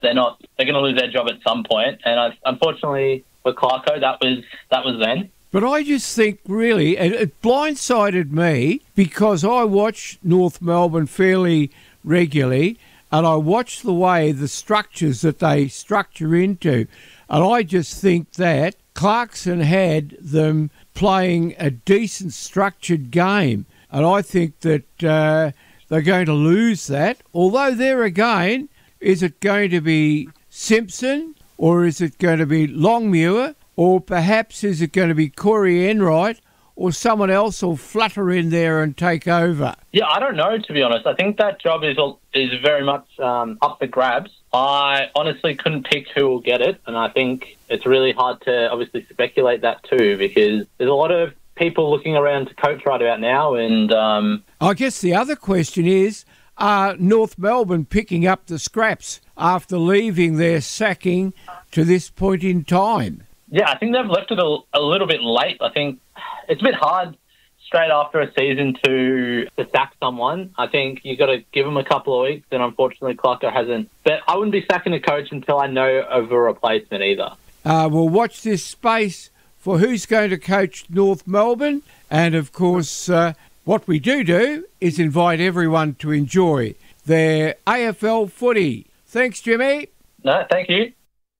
They're not. They're going to lose their job at some point. And unfortunately for Clarko, that was then. But I just think, really, it blindsided me because I watch North Melbourne fairly regularly, and I watch the way the structures that they structure into, and I just think that Clarkson had them playing a decent structured game, and I think that they're going to lose that. Although there again, is it going to be Simpson or is it going to be Longmuir or perhaps is it going to be Corey Enright or someone else will flutter in there and take over? Yeah, I don't know, to be honest. I think that job is very much up for grabs. I honestly couldn't pick who will get it, and I think it's really hard to obviously speculate that too because there's a lot of people looking around to coach right about now. And I guess the other question is, are North Melbourne picking up the scraps after leaving their sacking to this point in time? Yeah, I think they've left it a little bit late. I think it's a bit hard straight after a season to sack someone. I think you've got to give them a couple of weeks, and unfortunately Clarko hasn't. But I wouldn't be sacking a coach until I know of a replacement either. We'll watch this space for who's going to coach North Melbourne. And, of course, what we do is invite everyone to enjoy their AFL footy. Thanks, Jimmy. No, thank you.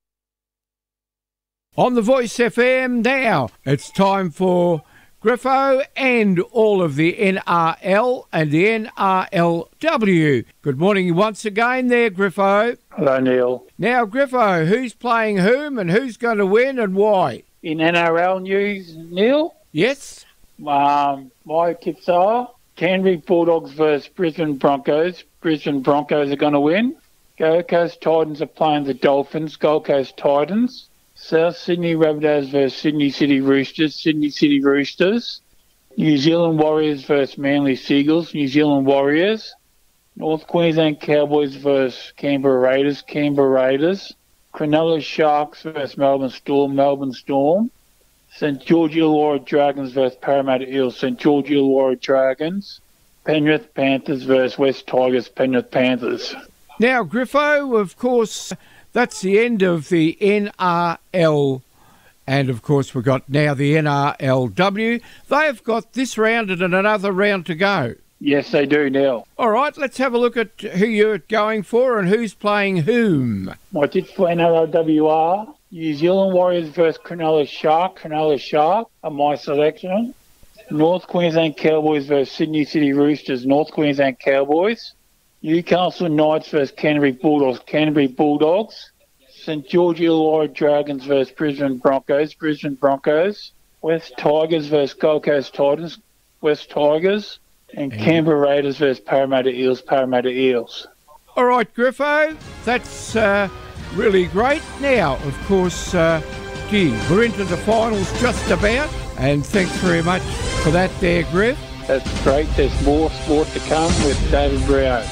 On the Voice FM now, it's time for Griffo and all of the NRL and the NRLW. Good morning once again there, Griffo. Hello, Neil. Now, Griffo, who's playing whom and who's going to win and why? In NRL news, Neil, Yes? my tips are Canterbury Bulldogs versus Brisbane Broncos. Brisbane Broncos are going to win. Gold Coast Titans are playing the Dolphins. Gold Coast Titans. South Sydney Rabbitohs versus Sydney City Roosters. Sydney City Roosters. New Zealand Warriors versus Manly Seagulls. New Zealand Warriors. North Queensland Cowboys versus Canberra Raiders. Canberra Raiders. Cronulla Sharks versus Melbourne Storm. Melbourne Storm. St George Illawarra Dragons versus Parramatta Eels. St George Illawarra Dragons. Penrith Panthers versus West Tigers. Penrith Panthers. Now, Griffo, of course, that's the end of the NRL. And, of course, we've got now the NRLW. They've got this round and another round to go. Yes, they do, Neil. All right, let's have a look at who you're going for and who's playing whom. My tips for NRLW are New Zealand Warriors versus Cronulla Shark. Cronulla Shark are my selection. North Queensland Cowboys versus Sydney City Roosters. North Queensland Cowboys. Newcastle Knights versus Canterbury Bulldogs. Canterbury Bulldogs. St George Illawarra Dragons versus Brisbane Broncos. Brisbane Broncos. West Tigers versus Gold Coast Titans. West Tigers. And Canberra Raiders versus Parramatta Eels. Parramatta Eels. All right, Griffo, that's really great. Now, of course, we're into the finals just about. And thanks very much for that there, Griff. That's great. There's more sport to come with David Brown.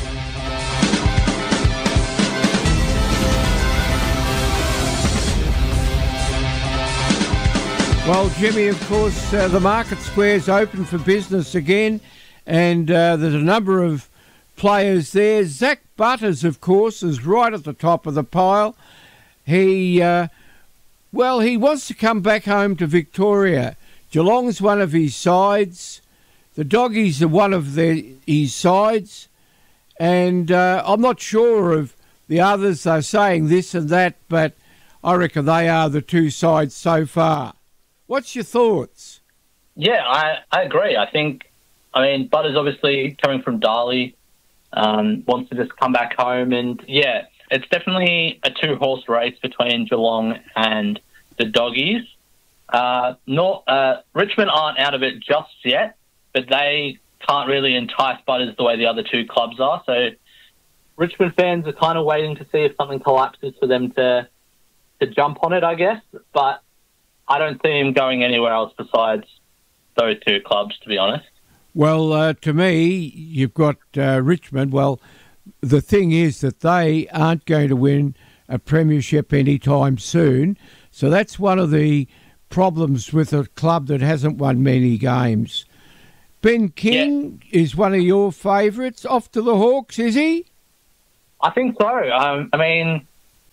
Well, Jimmy, of course, the Market Square's open for business again, and there's a number of players there. Zach Butters, of course, is right at the top of the pile. He wants to come back home to Victoria. Geelong's one of his sides. The Doggies are one of his sides. And I'm not sure of the others. They're saying this and that, but I reckon they are the two sides so far. What's your thoughts? Yeah, I agree. I mean, Butters obviously coming from Darley, wants to just come back home. And, yeah, it's definitely a two-horse race between Geelong and the Doggies. Richmond aren't out of it just yet, but they can't really entice Butters the way the other two clubs are. So Richmond fans are kind of waiting to see if something collapses for them to jump on it, I guess. But I don't see him going anywhere else besides those two clubs, to be honest. Well, to me, you've got Richmond. Well, the thing is that they aren't going to win a premiership anytime soon. So that's one of the problems with a club that hasn't won many games. Ben King is one of your favourites. Off to the Hawks, is he? I think so. I mean,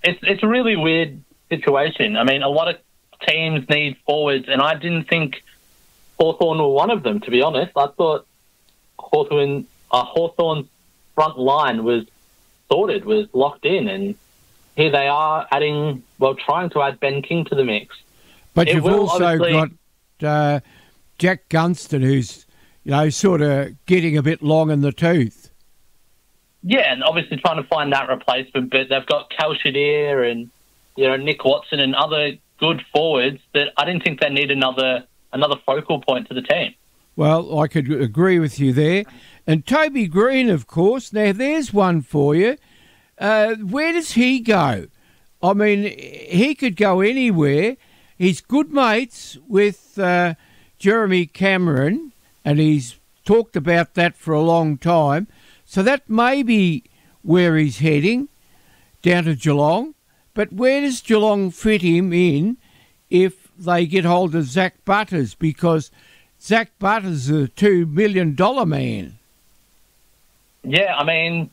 it's a really weird situation. I mean, a lot of teams need forwards, and I didn't think Hawthorn were one of them, to be honest. I thought Hawthorn's front line was sorted, was locked in, and here they are trying to add Ben King to the mix. But you've also got Jack Gunston, who's, sort of getting a bit long in the tooth. Yeah, and obviously trying to find that replacement, but they've got Cal Shadir and, Nick Watson and other good forwards that I didn't think they need another focal point to the team. Well, I could agree with you there. And Toby Green, of course. Now, there's one for you. Where does he go? I mean, he could go anywhere. He's good mates with Jeremy Cameron, and he's talked about that for a long time. So that may be where he's heading, down to Geelong. But where does Geelong fit him in if they get hold of Zach Butters? Because Zach Butters is a $2 million man. Yeah, I mean,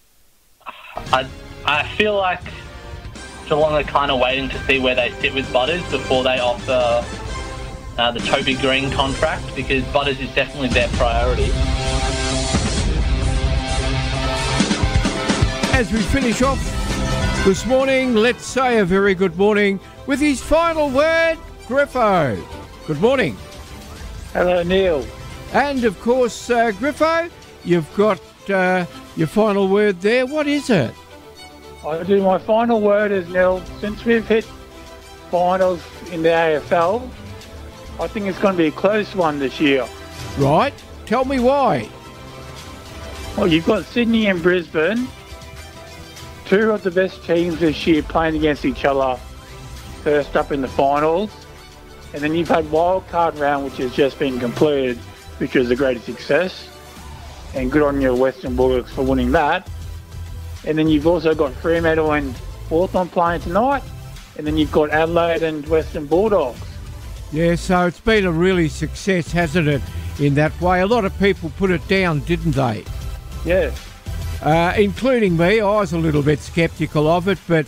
I feel like Geelong are kind of waiting to see where they sit with Butters before they offer the Toby Green contract, because Butters is definitely their priority. As we finish off this morning, let's say a very good morning with his final word, Griffo. Good morning. Hello, Neil. And, of course, Griffo, you've got your final word there. What is it? My final word is, Neil, since we've hit finals in the AFL, I think it's going to be a close one this year. Right. Tell me why. Well, you've got Sydney and Brisbane, two of the best teams this year playing against each other first up in the finals. And then you've had wildcard round, which has just been completed, which was a great success. And good on your Western Bulldogs for winning that. And then you've also got Fremantle and Hawthorn playing tonight. And then you've got Adelaide and Western Bulldogs. Yeah, so it's been a really success, hasn't it, in that way? A lot of people put it down, didn't they? Yes. Including me. I was a little bit sceptical of it, but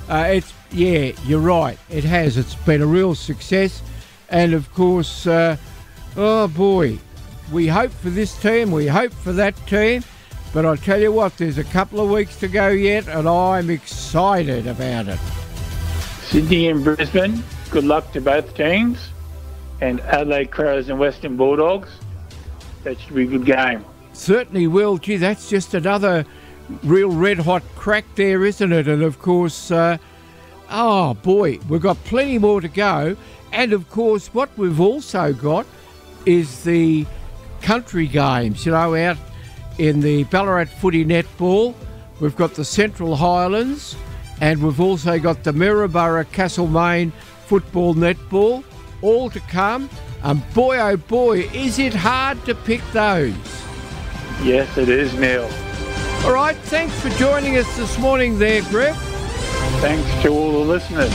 you're right. It has. It's been a real success. And, of course, oh, boy, we hope for this team, we hope for that team. But I tell you what, there's a couple of weeks to go yet, and I'm excited about it. Sydney and Brisbane, good luck to both teams. And Adelaide Crows and Western Bulldogs, that should be a good game. Certainly will. Gee, that's just another real red-hot crack there, isn't it? And, of course, oh, boy, we've got plenty more to go. And, of course, what we've also got is the country games, out in the Ballarat Footy Netball. We've got the Central Highlands, and we've also got the Maryborough Castlemaine Football Netball, all to come. And boy, oh boy, is it hard to pick those. Yes, it is, Neil. All right, thanks for joining us this morning there, Griff. Thanks to all the listeners.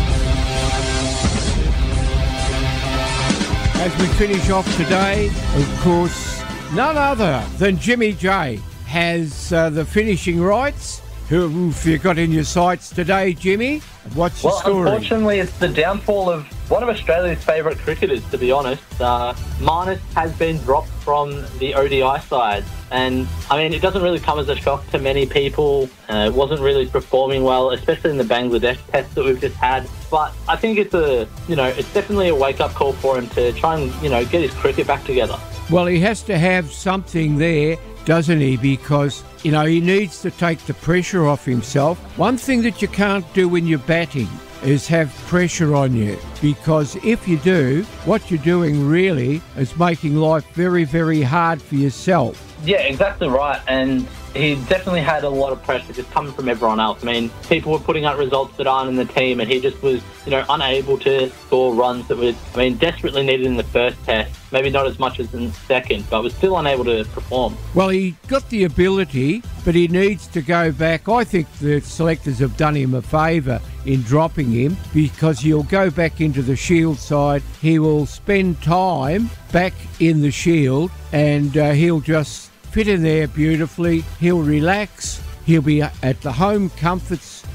As we finish off today, of course, none other than Jimmy J has the finishing rights. Who have you got in your sights today, Jimmy? What's your story? Well, unfortunately, it's the downfall of one of Australia's favourite cricketers, to be honest. Marnus has been dropped from the ODI side. And, I mean, it doesn't really come as a shock to many people. It wasn't really performing well, especially in the Bangladesh test that we've just had. But I think it's it's definitely a wake-up call for him to try and, get his cricket back together. Well, he has to have something there, doesn't he? Because, he needs to take the pressure off himself. One thing that you can't do when you're batting is have pressure on you, because if you do, what you're doing really is making life very, very hard for yourself. Yeah, exactly right. And he definitely had a lot of pressure just coming from everyone else. I mean, people were putting out results that aren't in the team, and he just was, unable to score runs that were, desperately needed in the first test. Maybe not as much as in the second, but was still unable to perform. Well, he got the ability, but he needs to go back. I think the selectors have done him a favour in dropping him, because he'll go back into the Shield side. He will spend time back in the Shield, and he'll just fit in there beautifully. He'll relax. He'll be at the home comforts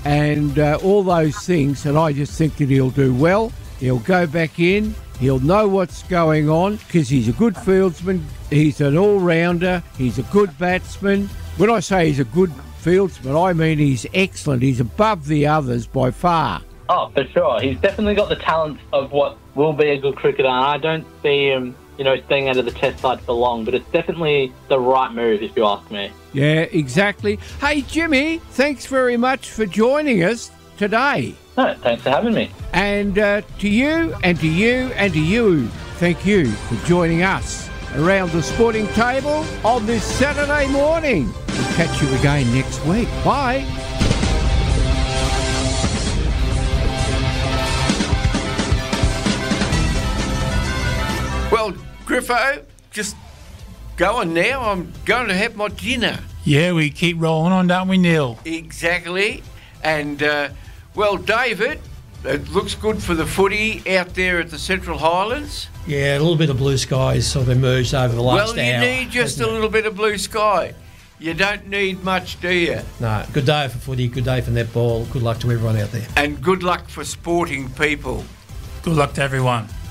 and all those things, and I just think that he'll do well. He'll go back in. He'll know what's going on because he's a good fieldsman. He's an all-rounder. He's a good batsman. When I say he's a good fieldsman, I mean he's excellent. He's above the others by far. Oh, for sure. He's definitely got the talent of what will be a good cricketer. And I don't see him, staying out of the Test side for long, but it's definitely the right move, if you ask me. Yeah, exactly. Hey, Jimmy, thanks very much for joining us today. No, thanks for having me. And to you, and to you, and to you, thank you for joining us around the sporting table on this Saturday morning. We'll catch you again next week. Bye. Well, Griffo, just go on now. I'm going to have my dinner. Yeah, we keep rolling on, don't we, Neil? Exactly. And, well, David, it looks good for the footy out there at the Central Highlands. Yeah, a little bit of blue skies sort of emerged over the last hour. Well, you need just a little bit of blue sky. You don't need much, do you? No, good day for footy, good day for netball. Good luck to everyone out there. And good luck for sporting people. Good luck to everyone.